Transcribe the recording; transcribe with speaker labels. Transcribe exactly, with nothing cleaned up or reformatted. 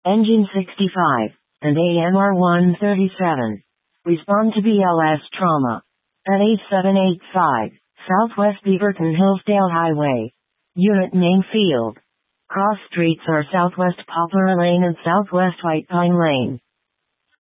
Speaker 1: Engine sixty-five, and A M R one thirty-seven. Respond to B L S trauma. At eight seven eight five, Southwest Beaverton Hillsdale Highway. Unit name field. Cross streets are Southwest Poplar Lane and Southwest White Pine Lane.